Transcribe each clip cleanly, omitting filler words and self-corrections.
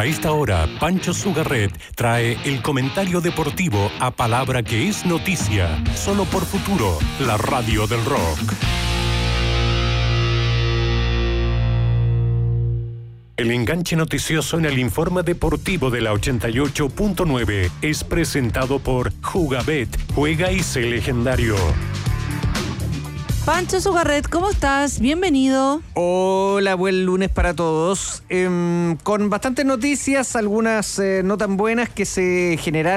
A esta hora, Pancho Sugarret trae el comentario deportivo a palabra que es noticia, solo por Futuro, la radio del rock. El enganche noticioso en el informe deportivo de la 88.9 es presentado por Jugabet, juega y sé legendario. Pancho Sugarret, ¿cómo estás? Bienvenido. Hola, buen lunes para todos. Con bastantes noticias, algunas no tan buenas que se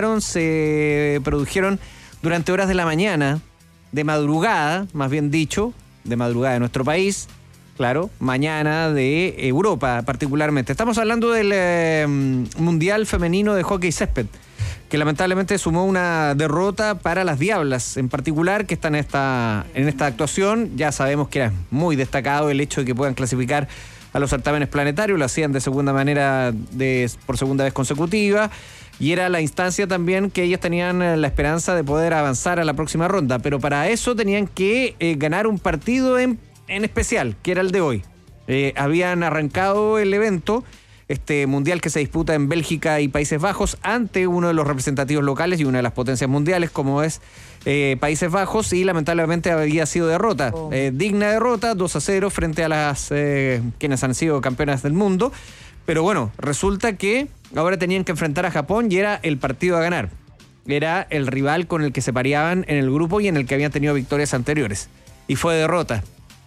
produjeron durante horas de la mañana, de madrugada, más bien dicho, de madrugada de nuestro país, claro, mañana de Europa particularmente. Estamos hablando del Mundial Femenino de Hockey Césped, que lamentablemente sumó una derrota para las Diablas, en particular, que están en esta actuación. Ya sabemos que era muy destacado el hecho de que puedan clasificar a los certámenes planetarios, lo hacían de segunda manera, por segunda vez consecutiva, y era la instancia también que ellas tenían la esperanza de poder avanzar a la próxima ronda, pero para eso tenían que ganar un partido en especial, que era el de hoy. Habían arrancado el evento, este mundial que se disputa en Bélgica y Países Bajos, ante uno de los representativos locales y una de las potencias mundiales como es Países Bajos, y lamentablemente había sido derrota, digna derrota, 2-0 frente a las quienes han sido campeonas del mundo. Pero bueno, resulta que ahora tenían que enfrentar a Japón y era el partido a ganar. Era el rival con el que se pareaban en el grupo y en el que habían tenido victorias anteriores, y fue derrota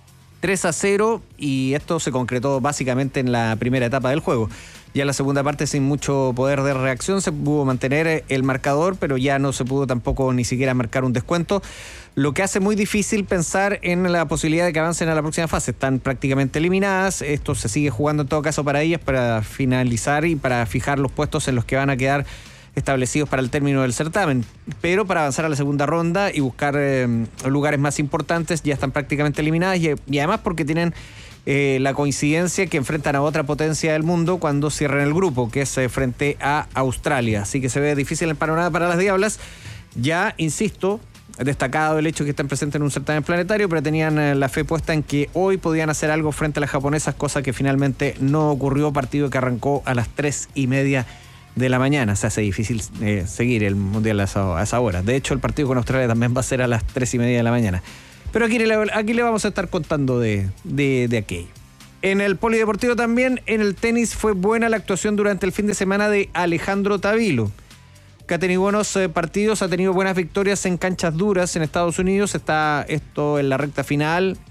3-0, y esto se concretó básicamente en la primera etapa del juego. Ya en la segunda parte, sin mucho poder de reacción, se pudo mantener el marcador, pero ya no se pudo tampoco ni siquiera marcar un descuento, lo que hace muy difícil pensar en la posibilidad de que avancen a la próxima fase. Están prácticamente eliminadas, esto se sigue jugando en todo caso para ellas, para finalizar y para fijar los puestos en los que van a quedar establecidos para el término del certamen, pero para avanzar a la segunda ronda y buscar lugares más importantes ya están prácticamente eliminadas, y además porque tienen la coincidencia que enfrentan a otra potencia del mundo cuando cierran el grupo, que es frente a Australia, así que se ve difícil el panorama para las Diablas. Ya, insisto, destacado el hecho de que estén presentes en un certamen planetario, pero tenían la fe puesta en que hoy podían hacer algo frente a las japonesas, cosa que finalmente no ocurrió. Partido que arrancó a las 3:30 de la mañana. Se hace difícil seguir el Mundial a esa hora. De hecho, el partido con Australia también va a ser a las 3:30 de la mañana. Pero aquí le vamos a estar contando de aquello. En el polideportivo también, en el tenis, fue buena la actuación durante el fin de semana de Alejandro Tavilo, que ha tenido buenos partidos, ha tenido buenas victorias en canchas duras en Estados Unidos. Está esto en la recta final,